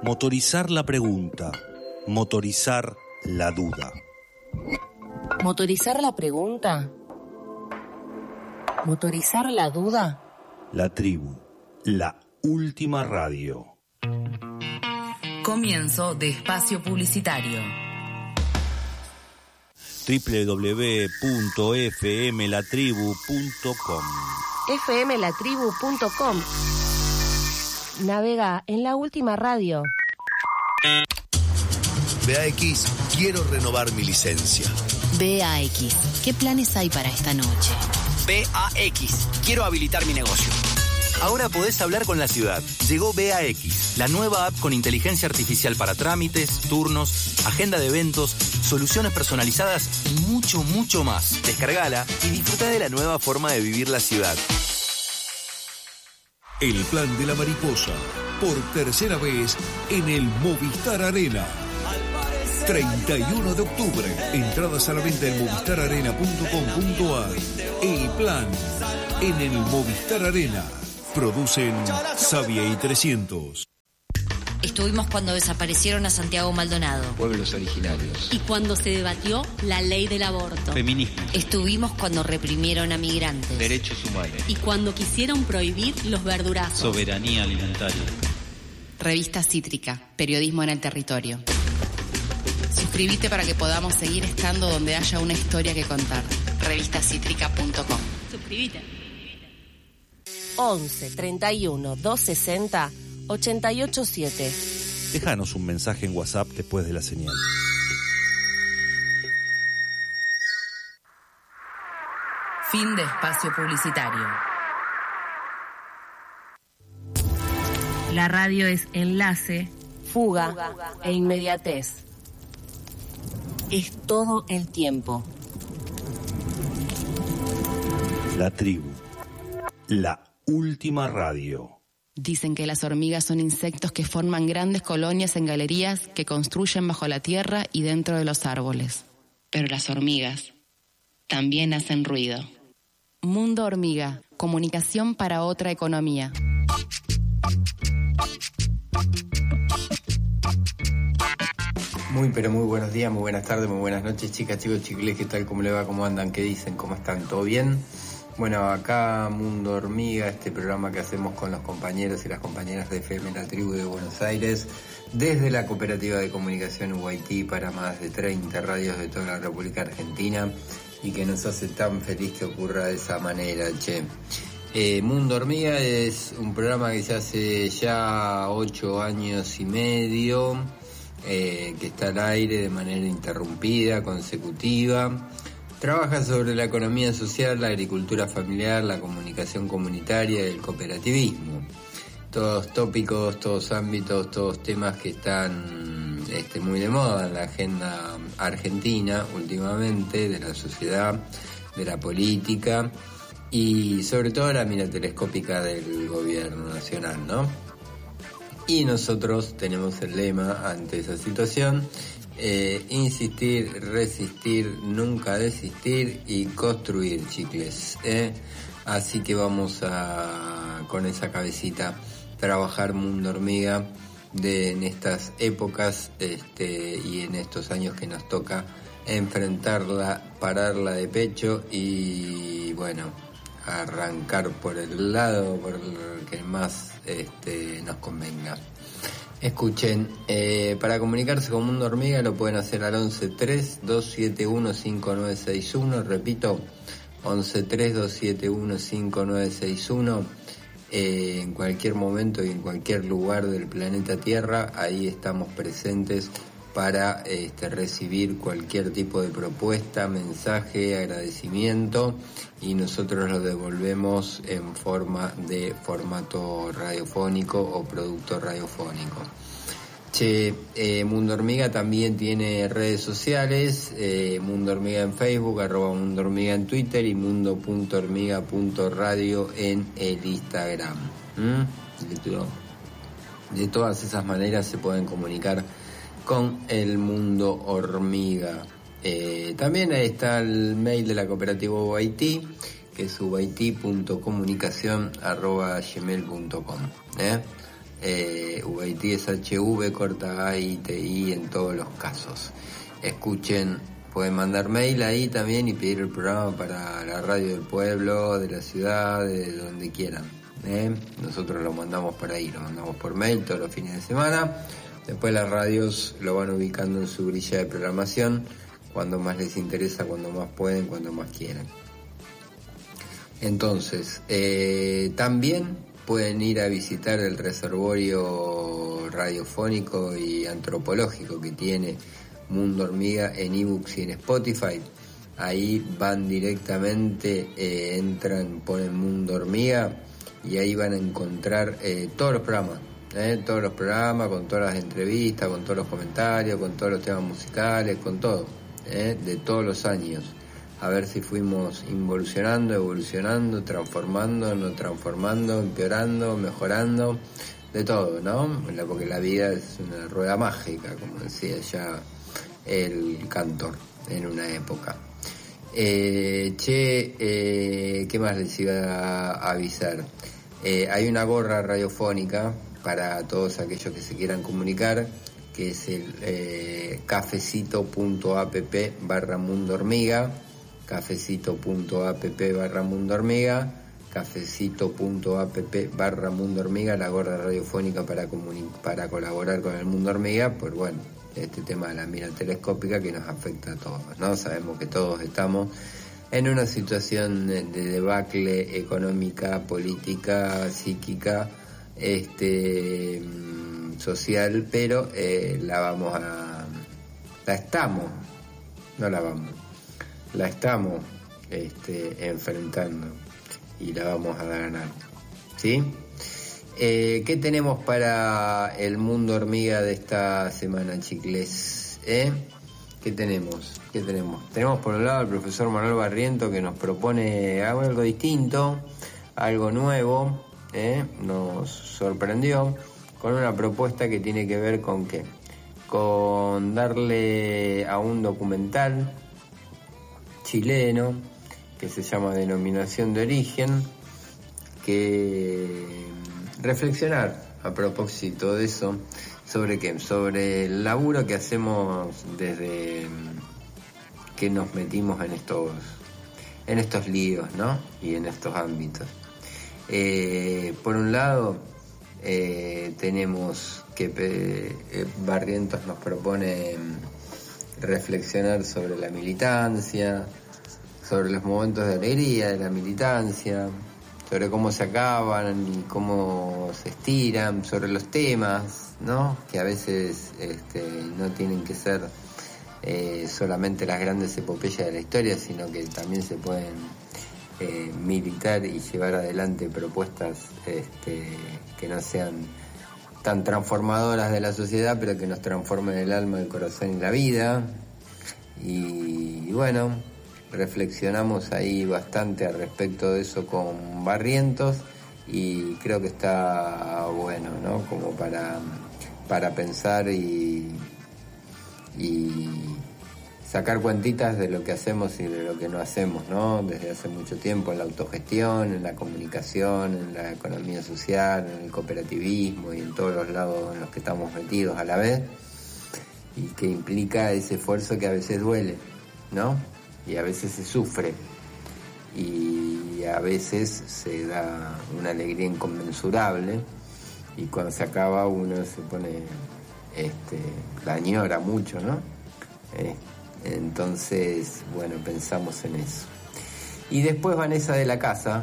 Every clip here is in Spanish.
Motorizar la pregunta, motorizar la duda. ¿Motorizar la pregunta? ¿Motorizar la duda? La tribu, la última radio. Comienzo de espacio publicitario. www.fmlatribu.com. fmlatribu.com. Navega en la última radio. BAX, quiero renovar mi licencia. BAX, ¿qué planes hay para esta noche? BAX, quiero habilitar mi negocio. Ahora podés hablar con la ciudad. Llegó BAX, la nueva app con inteligencia artificial para trámites, turnos, agenda de eventos, soluciones personalizadas y mucho, mucho más. Descargala y disfruta de la nueva forma de vivir la ciudad. El plan de la mariposa, por tercera vez en el Movistar Arena. 31 de octubre, entradas a la venta en movistararena.com.ar. El plan en el Movistar Arena. Producen Sabia y 300. Estuvimos cuando desaparecieron a Santiago Maldonado. Pueblos originarios. Y cuando se debatió la ley del aborto. Feminismo. Estuvimos cuando reprimieron a migrantes. Derechos humanos. Y cuando quisieron prohibir los verdurazos. Soberanía alimentaria. Revista Cítrica, periodismo en el territorio. Suscríbete para que podamos seguir estando donde haya una historia que contar. Revistacítrica.com. Suscríbete. 11 31 260 887. Déjanos un mensaje en WhatsApp después de la señal. Fin de espacio publicitario. La radio es enlace, fuga e inmediatez. Es todo el tiempo. La tribu, la última radio. Dicen que las hormigas son insectos que forman grandes colonias en galerías que construyen bajo la tierra y dentro de los árboles. Pero las hormigas también hacen ruido. Mundo Hormiga, comunicación para otra economía. Muy pero muy buenos días, muy buenas tardes, muy buenas noches, chicas, chicos, chiquiles, ¿qué tal? ¿Cómo le va? ¿Cómo andan? ¿Qué dicen? ¿Cómo están? ¿Todo bien? Bueno, acá Mundo Hormiga, este programa que hacemos con los compañeros y las compañeras de FM La Tribu de Buenos Aires, desde la Cooperativa de Comunicación UIT para más de 30 radios de toda la República Argentina, y que nos hace tan feliz que ocurra de esa manera, che. Mundo Hormiga es un programa que se hace ya 8 años y medio, que está al aire de manera interrumpida, consecutiva. Trabaja sobre la economía social, la agricultura familiar, la comunicación comunitaria y el cooperativismo. Todos tópicos, todos ámbitos, todos temas que están muy de moda en la agenda argentina últimamente, de la sociedad, de la política y sobre todo la mira telescópica del gobierno nacional, ¿no? Y nosotros tenemos el lema ante esa situación: insistir, resistir, nunca desistir y construir, chicles, Así que vamos a, con esa cabecita, trabajar Mundo Hormiga en estas épocas y en estos años que nos toca enfrentarla, pararla de pecho y bueno, arrancar por el lado por el que más nos convenga. Escuchen, para comunicarse con Mundo Hormiga lo pueden hacer al 1132715961, repito, 1132715961, en cualquier momento y en cualquier lugar del planeta Tierra, ahí estamos presentes para recibir cualquier tipo de propuesta, mensaje, agradecimiento, y nosotros lo devolvemos en forma de formato radiofónico o producto radiofónico. Mundo Hormiga también tiene redes sociales, Mundo Hormiga en Facebook, @Mundo Hormiga en Twitter y mundo.hormiga.radio en el Instagram. De todas esas maneras se pueden comunicar con el Mundo Hormiga. También ahí está el mail de la cooperativa UIT, que es uit.comunicacion@gmail.com. VIT es HV, corta A y TI en todos los casos. Escuchen, pueden mandar mail ahí también y pedir el programa para la radio del pueblo, de la ciudad, de donde quieran. Nosotros lo mandamos por ahí, lo mandamos por mail todos los fines de semana. Después las radios lo van ubicando en su grilla de programación, cuando más les interesa, cuando más pueden, cuando más quieran. Entonces, también pueden ir a visitar el reservorio radiofónico y antropológico que tiene Mundo Hormiga en ebooks y en Spotify. Ahí van directamente, entran, ponen Mundo Hormiga y ahí van a encontrar todos los programas. Todos los programas, con todas las entrevistas, con todos los comentarios, con todos los temas musicales, con todo, de todos los años. A ver si fuimos involucionando, evolucionando, transformando, no transformando, empeorando, mejorando, de todo, ¿no? Porque la vida es una rueda mágica, como decía ya el cantor en una época. ¿Qué más les iba a avisar? Hay una gorra radiofónica para todos aquellos que se quieran comunicar, que es el cafecito.app/Mundo Hormiga, cafecito.app/Mundo Hormiga, cafecito.app/Mundo Hormiga, la gorra radiofónica para colaborar con el Mundo Hormiga, pues bueno, este tema de la mira telescópica que nos afecta a todos, ¿no? Sabemos que todos estamos en una situación de debacle económica, política, psíquica, social, pero la estamos enfrentando y la vamos a ganar, ¿sí? ¿Qué tenemos para el Mundo Hormiga de esta semana, chicles? ¿Qué tenemos? Tenemos por un lado al profesor Manuel Barriento, que nos propone algo distinto, algo nuevo, nos sorprendió con una propuesta que tiene que ver con ¿qué? Con darle a un documental chileno que se llama Denominación de Origen, que reflexionar a propósito de eso, ¿sobre qué? Sobre el laburo que hacemos desde que nos metimos en estos líos, ¿no? Y en estos ámbitos. Por un lado, tenemos que Barrientos nos propone reflexionar sobre la militancia, sobre los momentos de alegría de la militancia, sobre cómo se acaban y cómo se estiran, sobre los temas, ¿no? Que a veces no tienen que ser solamente las grandes epopeyas de la historia, sino que también se pueden militar y llevar adelante propuestas que no sean tan transformadoras de la sociedad, pero que nos transformen el alma, el corazón y la vida. Y bueno, reflexionamos ahí bastante al respecto de eso con Barrientos y creo que está bueno, ¿no? Como para pensar y sacar cuentitas de lo que hacemos y de lo que no hacemos, ¿no? Desde hace mucho tiempo en la autogestión, en la comunicación, en la economía social, en el cooperativismo y en todos los lados en los que estamos metidos a la vez, y que implica ese esfuerzo que a veces duele, ¿no? Y a veces se sufre y a veces se da una alegría inconmensurable, y cuando se acaba uno se pone la añora mucho, ¿no? Entonces, bueno, pensamos en eso. Y después Vanessa de la Casa,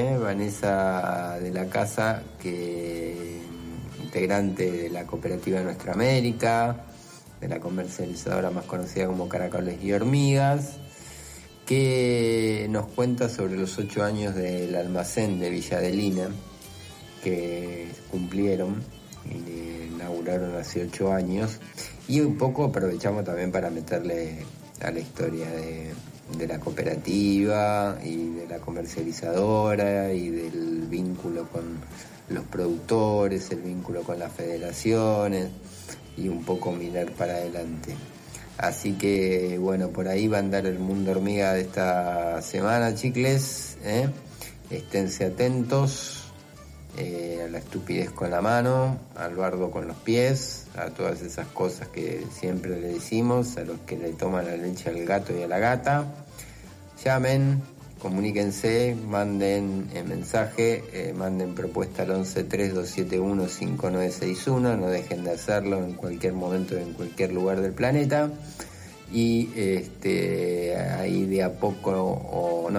que integrante de la cooperativa Nuestra América, de la comercializadora más conocida como Caracoles y Hormigas, que nos cuenta sobre los 8 años del almacén de Villa Adelina, que cumplieron y inauguraron hace 8 años, y un poco aprovechamos también para meterle a la historia de la cooperativa y de la comercializadora y del vínculo con los productores, el vínculo con las federaciones, y un poco mirar para adelante. Así que bueno, por ahí va a andar el Mundo Hormiga de esta semana, chicles, esténse atentos. a la estupidez con la mano, al bardo con los pies, a todas esas cosas que siempre le decimos, a los que le toman la leche al gato y a la gata. Llamen, comuníquense, manden mensaje, manden propuesta al 11-3271-5961, no dejen de hacerlo en cualquier momento, en cualquier lugar del planeta. Y ahí de a poco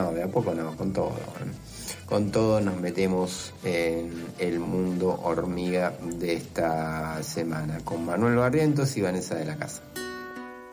con todo nos metemos en el mundo hormiga de esta semana, con Manuel Barrientos y Vanessa de la Casa.